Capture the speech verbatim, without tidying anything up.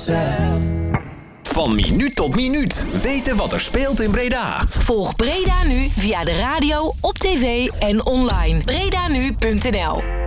yourself. Van minuut tot minuut weten wat er speelt in Breda. Volg Breda Nu via de radio, op tv en online. breda nu punt n l